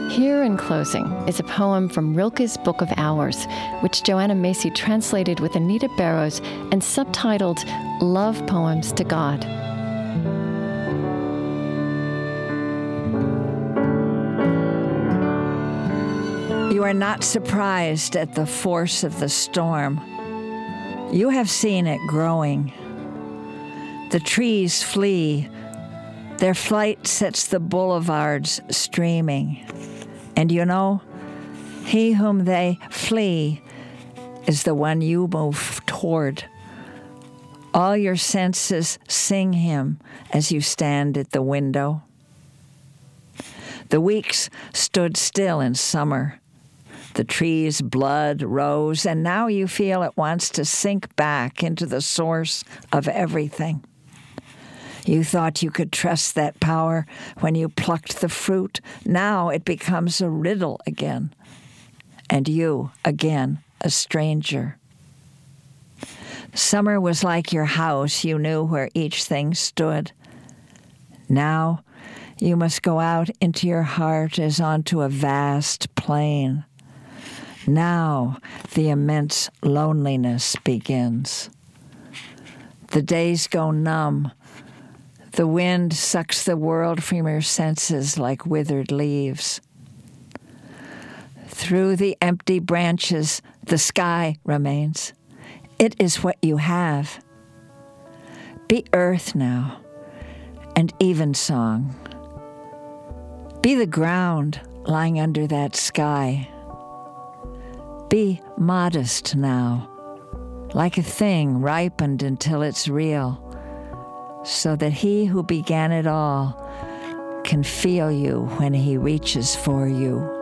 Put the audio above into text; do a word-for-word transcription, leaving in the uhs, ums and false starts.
Here in closing is a poem from Rilke's Book of Hours, which Joanna Macy translated with Anita Barrows and subtitled Love Poems to God. You are not surprised at the force of the storm. You have seen it growing. The trees flee. Their flight sets the boulevards streaming. And you know, he whom they flee is the one you move toward. All your senses sing him as you stand at the window. The weeks stood still in summer. The tree's blood rose, and now you feel it wants to sink back into the source of everything. You thought you could trust that power when you plucked the fruit. Now it becomes a riddle again, and you, again, a stranger. Summer was like your house. You knew where each thing stood. Now you must go out into your heart as onto a vast plain. Now the immense loneliness begins. The days go numb. The wind sucks the world from your senses like withered leaves. Through the empty branches, the sky remains. It is what you have. Be earth now, and evensong. Be the ground lying under that sky. Be modest now, like a thing ripened until it's real, so that he who began it all can feel you when he reaches for you.